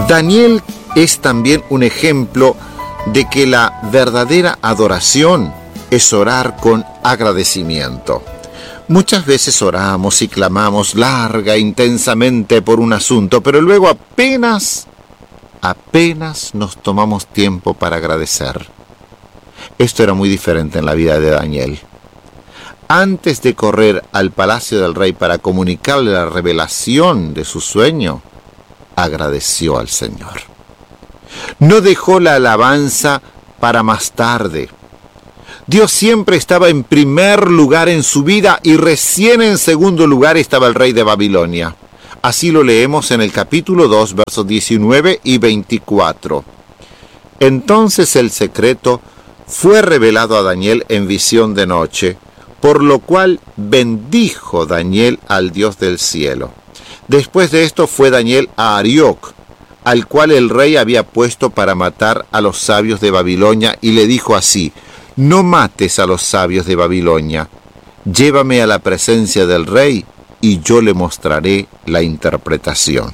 Daniel es también un ejemplo de que la verdadera adoración es orar con agradecimiento. Muchas veces oramos y clamamos larga, intensamente por un asunto, pero luego apenas nos tomamos tiempo para agradecer. Esto era muy diferente en la vida de Daniel. Antes de correr al palacio del rey para comunicarle la revelación de su sueño, agradeció al Señor. No dejó la alabanza para más tarde. Dios siempre estaba en primer lugar en su vida y recién en segundo lugar estaba el rey de Babilonia. Así lo leemos en el capítulo 2, versos 19 y 24. Entonces el secreto fue revelado a Daniel en visión de noche, por lo cual bendijo Daniel al Dios del cielo. Después de esto fue Daniel a Arioc, al cual el rey había puesto para matar a los sabios de Babilonia, y le dijo así: no mates a los sabios de Babilonia, llévame a la presencia del rey y yo le mostraré la interpretación.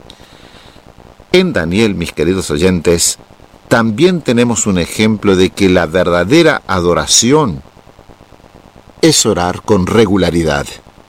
En Daniel, mis queridos oyentes, también tenemos un ejemplo de que la verdadera adoración es orar con regularidad.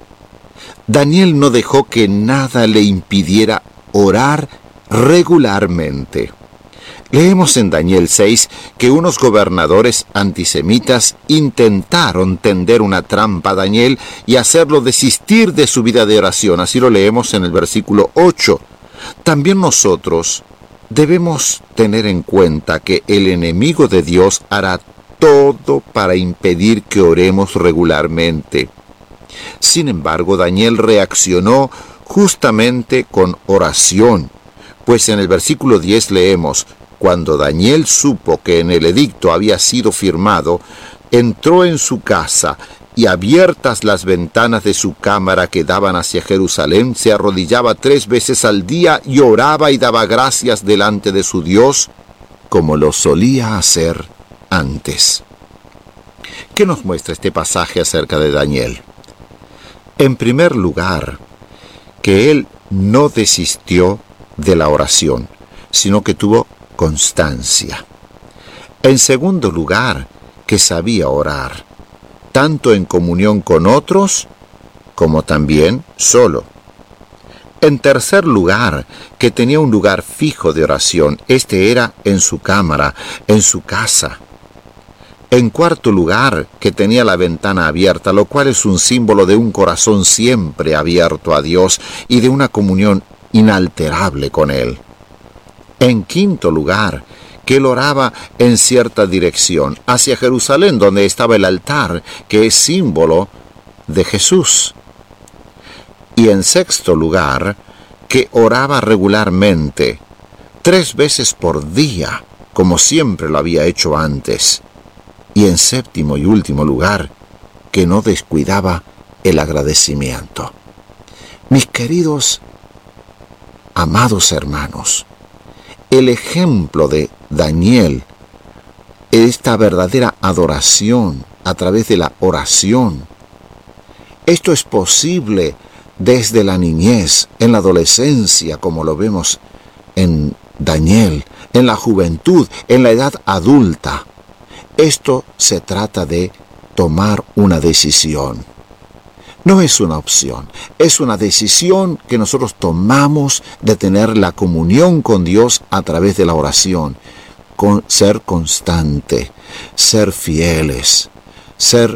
Daniel no dejó que nada le impidiera orar regularmente. Leemos en Daniel 6 que unos gobernadores antisemitas intentaron tender una trampa a Daniel y hacerlo desistir de su vida de oración. Así lo leemos en el versículo 8. También nosotros debemos tener en cuenta que el enemigo de Dios hará todo para impedir que oremos regularmente. Sin embargo, Daniel reaccionó justamente con oración, pues en el versículo 10 leemos: cuando Daniel supo que en el edicto había sido firmado, entró en su casa y, abiertas las ventanas de su cámara que daban hacia Jerusalén, se arrodillaba 3 veces al día y oraba y daba gracias delante de su Dios, como lo solía hacer antes. ¿Qué nos muestra este pasaje acerca de Daniel? En primer lugar, que él no desistió de la oración, sino que tuvo constancia. En segundo lugar, que sabía orar, tanto en comunión con otros como también solo. En tercer lugar, que tenía un lugar fijo de oración. Este era en su cámara, en su casa. En cuarto lugar, que tenía la ventana abierta, lo cual es un símbolo de un corazón siempre abierto a Dios y de una comunión inalterable con Él. En quinto lugar, que él oraba en cierta dirección, hacia Jerusalén, donde estaba el altar, que es símbolo de Jesús. Y en sexto lugar, que oraba regularmente, 3 veces por día, como siempre lo había hecho antes. Y en séptimo y último lugar, que no descuidaba el agradecimiento. Mis queridos, amados hermanos, el ejemplo de Daniel, esta verdadera adoración a través de la oración, esto es posible desde la niñez, en la adolescencia, como lo vemos en Daniel, en la juventud, en la edad adulta. Esto se trata de tomar una decisión. No es una opción, es una decisión que nosotros tomamos de tener la comunión con Dios a través de la oración, con ser constante, ser fieles, ser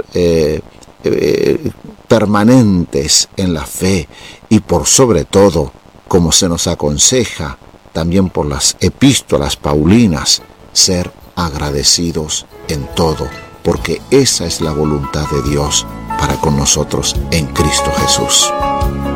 permanentes en la fe y por sobre todo, como se nos aconseja también por las epístolas paulinas, ser agradecidos en todo, porque esa es la voluntad de Dios para con nosotros en Cristo Jesús.